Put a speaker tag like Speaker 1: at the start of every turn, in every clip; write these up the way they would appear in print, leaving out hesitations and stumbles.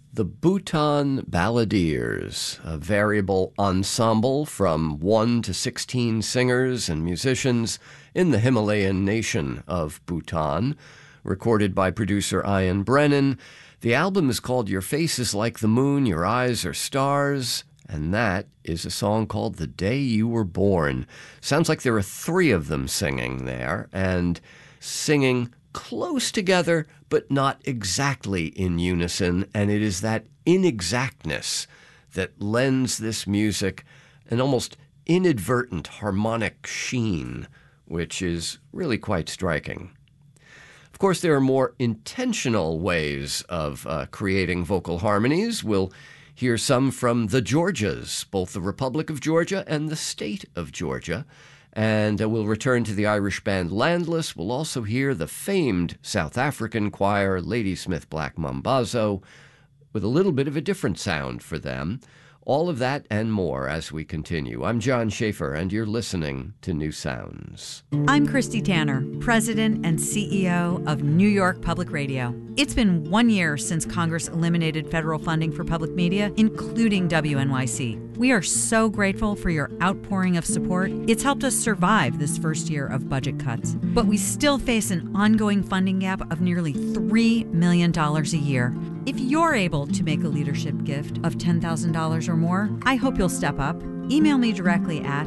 Speaker 1: The Bhutan Balladeers, a variable ensemble from 1 to 16 singers and musicians in the Himalayan nation of Bhutan, recorded by producer Ian Brennan. The album is called Your Face is Like the Moon, Your Eyes Are Stars, and that is a song called The Day You Were Born. Sounds like there are 3 of them singing there, and singing close together, but not exactly in unison, and it is that inexactness that lends this music an almost inadvertent harmonic sheen, which is really quite striking. Of course, there are more intentional ways of creating vocal harmonies. We'll hear some from the Georgias, both the Republic of Georgia and the state of Georgia. And we'll return to the Irish band Landless. We'll also hear the famed South African choir Ladysmith Black Mambazo with a little bit of a different sound for them. All of that and more as we continue. I'm John Schaefer, and you're listening to New Sounds.
Speaker 2: I'm Christy Tanner, President and CEO of New York Public Radio. It's been 1 year since Congress eliminated federal funding for public media, including WNYC. We are so grateful for your outpouring of support. It's helped us survive this first year of budget cuts. But we still face an ongoing funding gap of nearly $3 million a year. If you're able to make a leadership gift of $10,000 or more, I hope you'll step up. Email me directly at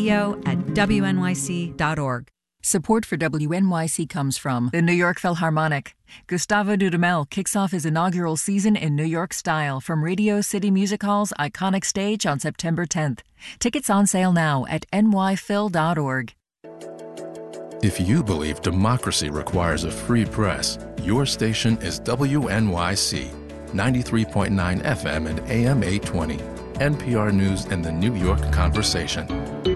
Speaker 2: ceo@wnyc.org.
Speaker 3: Support for WNYC comes from the New York Philharmonic. Gustavo Dudamel kicks off his inaugural season in New York style from Radio City Music Hall's iconic stage on September 10th. Tickets on sale now at nyphil.org.
Speaker 4: If you believe democracy requires a free press, your station is WNYC, 93.9 FM and AM 820, NPR News and the New York Conversation.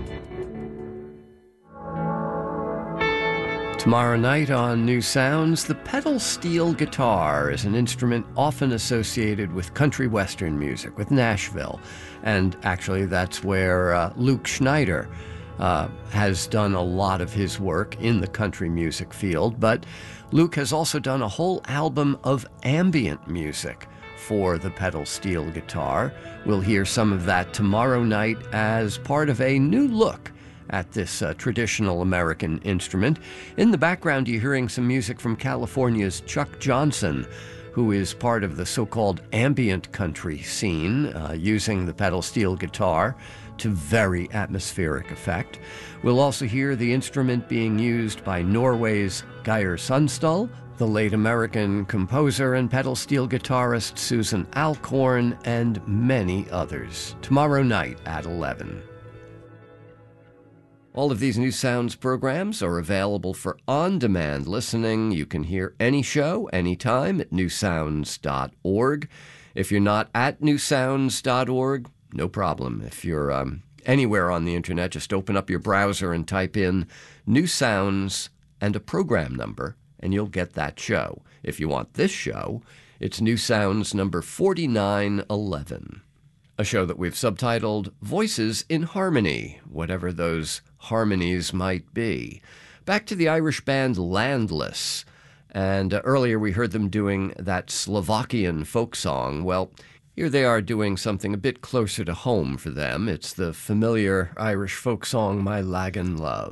Speaker 1: Tomorrow night on New Sounds, the pedal steel guitar is an instrument often associated with country western music, with Nashville. And actually, that's where Luke Schneider has done a lot of his work in the country music field. But Luke has also done a whole album of ambient music for the pedal steel guitar. We'll hear some of that tomorrow night as part of a new look at this traditional American instrument. In the background, you're hearing some music from California's Chuck Johnson, who is part of the so-called ambient country scene, using the pedal steel guitar to very atmospheric effect. We'll also hear the instrument being used by Norway's Geir Sundstall, the late American composer and pedal steel guitarist Susan Alcorn, and many others. Tomorrow night at 11. All of these New Sounds programs are available for on-demand listening. You can hear any show, anytime at newsounds.org. If you're not at newsounds.org, no problem. If you're anywhere on the internet, just open up your browser and type in New Sounds and a program number, and you'll get that show. If you want this show, it's New Sounds number 4911. A show that we've subtitled Voices in Harmony, whatever those harmonies might be. Back to the Irish band Landless. And earlier we heard them doing that Slovakian folk song. Well, here they are doing something a bit closer to home for them. It's the familiar Irish folk song, My Lagan Love.